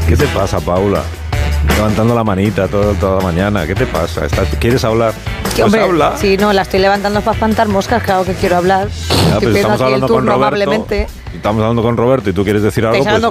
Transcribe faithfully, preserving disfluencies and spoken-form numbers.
¿Qué te pasa, Paula? Levantando la manita todo, toda la mañana. ¿Qué te pasa? ¿Estás, ¿Quieres hablar? ¿Qué, pues hombre, habla. Sí, no, la estoy levantando para espantar moscas, claro que quiero hablar. Ya, Estoy pero estamos aquí hablando el turno con Roberto. amablemente. Estamos hablando con Roberto y tú quieres decir algo. Estáis hablando